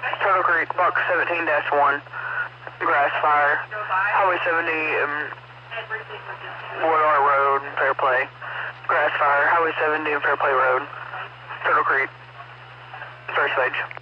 Turtle Creek, Box 17-1, grass fire, Highway 70, Woodard Road, Fair Play, grass fire, Highway 70 and Fair Play Road, Turtle Creek, first page.